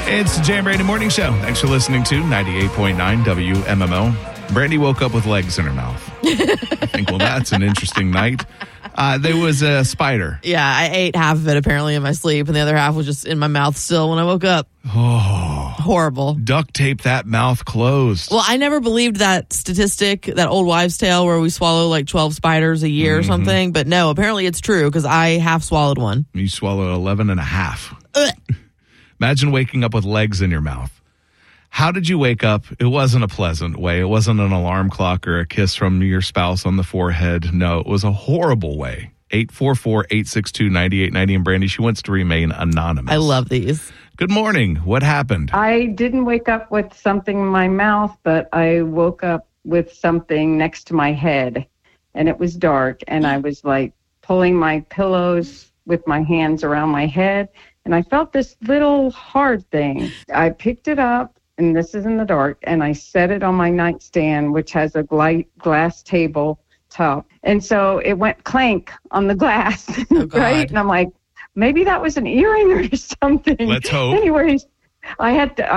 It's the Jay and Brandy Morning Show. Thanks for listening to 98.9 WMMO. Brandy woke up with legs in her mouth. I think, well, that's an interesting night. There was a spider. Yeah, I ate half of it apparently in my sleep, and the other half was just in my mouth still when I woke up. Oh. Horrible. Duct tape that mouth closed. Well, I never believed that statistic, that old wives' tale where we swallow like 12 spiders a year or something. But no, apparently it's true because I half swallowed one. You swallowed 11 and a half. Imagine waking up with legs in your mouth. How did you wake up? It wasn't a pleasant way. It wasn't an alarm clock or a kiss from your spouse on the forehead. No, it was a horrible way. 844-862-9890. And Brandy, she wants to remain anonymous. I love these. Good morning. What happened? I didn't wake up with something in my mouth, but I woke up with something next to my head. And it was dark. And I was like pulling my pillows with my hands around my head. And I felt this little hard thing. I picked it up, and this is in the dark, and I set it on my nightstand, which has a glass table top. And so it went clank on the glass, right? And I'm like, maybe that was an earring or something. Let's hope. Anyways, I